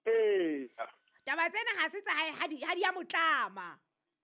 Taba tsena ha se tsa hae ha di ya motlama.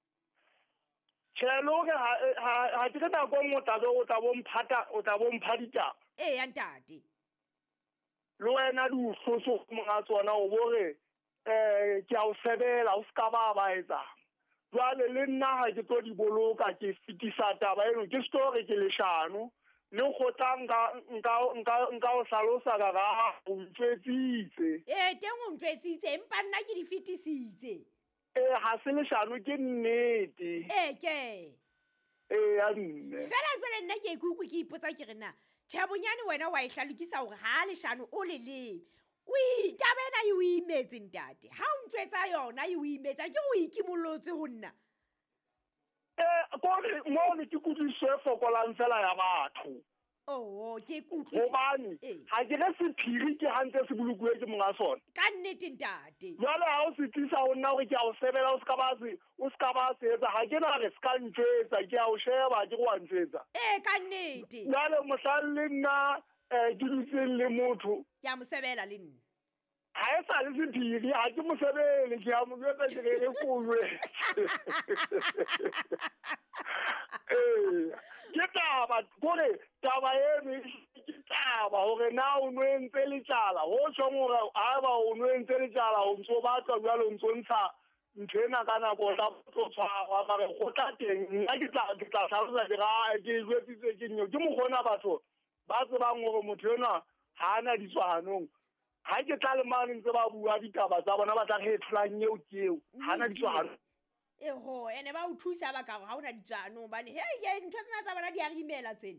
Tshelo ke ha ke tla go motaba o tla bo mpha ditaba. Ya ntate. Le wena di usoso monga tsona o bore ke a o sebela o ska ba etsa. Jwale le nna ha ke tlo di boloka ke fitisa taba eno ke story ke leshano le khotang nka o hlalosa ka ga o ntshetsitse. Teng o ntshetsitse empa nna ke di fitisitse. Ha se leshano ke nnete. Ke. Ya nne. Fela jwale nna ke ikukwe ke ipotsa ke re na Thabonyane wena wa ihlalukisa hore ha leshano o le lebe. Tabena o imetse ntate. Ha o ntwetsa yona o imetsa ke o ikimollotse ho nna. Kore mo ne ke kutise fokolang fela ya batho. Ke kutlwe. Hobane ha ke re sephiri ke hantse se bulukuwe ke monga sona. Ka nnete ntate. Jwale ha o se tlisa ho nna hore ke a o sebela o ska ba se etsa ha ke na re ska ntsetsa ke a o sheba ke go a ntsetsa. Ka nnete. Jwale mohlale nna ke dutseng le motho. Ke a mo sebela le nna. Ha e sa le sephiri ha ke mo sebele ke a mo jwetsa ke re kolwe. Ke taba eno ke taba hore na o nwentse letjala ho tshong hore ha ba o nwentse letjala o ntso batla jwale o ntso ntsha nthena ka nako la tlo tshwarwa ba re go tla teng nna ke tla hlalosa ke ga ke jwetsitse ke nyo ke mo gona batho ba tsebang hore motho ena ha ana ditswanong ha ke tla le mane ntse ba bua ditaba tsa bona ba tla re tlholang eo ke eo ha ana ditswanong. Ene ba o thusa ba ka ha ona ditjano bane ntho tsena tsa bona di a rimela tsena.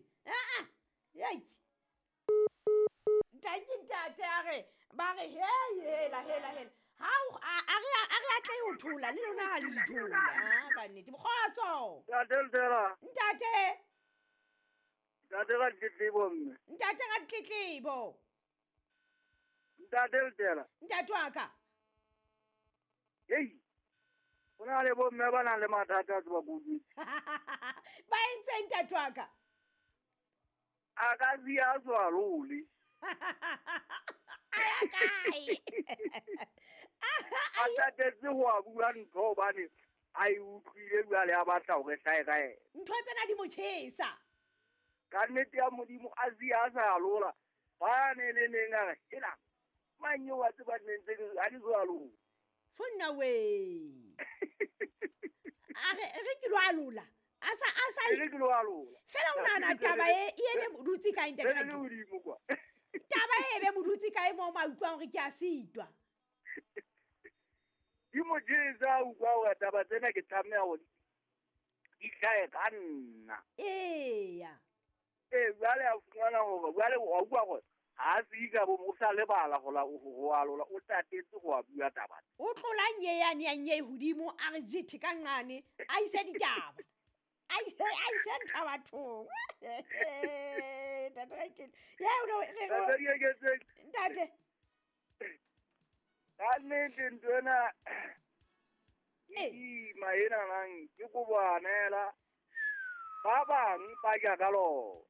Ntate a re ba re hela ha a re atle ho thola le lona ha le dithola ka nnete bokgotso. Ntate ga ditletlebo mme. Ntate ga ditletlebo. Ntate wa ka. Ona le bo mme ba nang le mathata tsa bobudi. Ba entse ntate wa ka. A ka dia tswalole. Aya kae. A tatetse ho a bua ntho bane a e utlwile jwale a batla hore hlae ka ena. Ntho tsena di mo tjhesa. Ka nnete ya modimo a sia sa lola. Ba ne le neng a re ena manyo wa tseba nentse a di tswalo. Fonna we. Re ke lo alola. Asa Re ke lo alola. Fela o nana taba e be modutsi ka ntate ka. Taba e be modutsi ka mo ma utlwa hore ke a sitwa. Di mo jeza o kwa wa taba tsena ke tsamea ho di hlae ka nna. Jwale a fumana hore jwale o bua gore ha se ka bo mo sa lebala go alola o tatetse go a bua taba. O tlola nyeyane ya nye hodimo a re jithi ka nqane a ise ditaba. I said batho. Ntate. Ka nnete ntwena maena nang ke go boanela ba bang ba ja ka lo.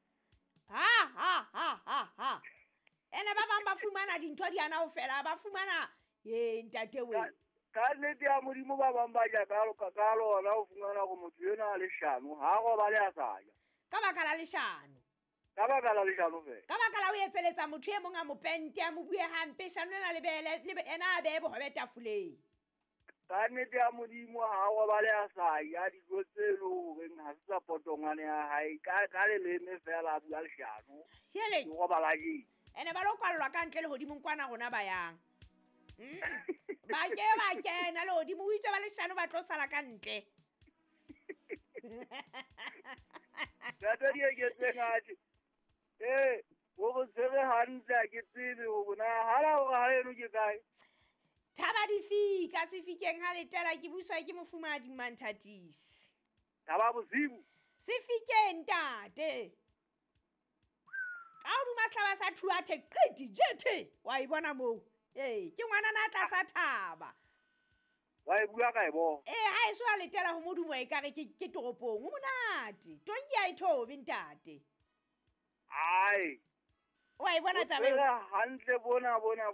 Ha. Ene ba bang ba fumana dintho di ana ho fela ba fumana ntate we. Ka nnete ya modimo ba bang ba ja ka lona o fumana go motho ena le shano ha go ba le a saya. Ka baka la leshano. Ka baka la leshano fe. Ka baka la o etseletsa motho e mong a mo pente a mo bue hampe shano ena le bele ena a be bo hobe tafuleng. Ka nnete ya modimo ha go ba le a saya di go tselo re ha se sa potongane ya hae ka le leme fela a bua leshano. Hele. Go ba la ji. Ene ba lo kwallwa ka ntle le hodimo kwana rona ba yang. Ba kena le hodimo o itse ba leshano ba tlo sala ka ntle. Data di ke tsengati. Wo go tsere hantle ke tsebe go bona hala o ga eno ke kae. Thaba di fika se fikeng ha letela ke buswa ke mofumadi Manthatisi. Thaba bosibu. Se fikeng ntate. Ka o duma hlaba sa thuathe qiti jethe wa I bona mo. Ke ngwana na tla sa thaba. Wa e bua ka e bo. Ha e so a letela ho modumo e kare ke toropong o monate. Tonki a ithobe ntate. Ai. Wa e bona taba. Hantle bona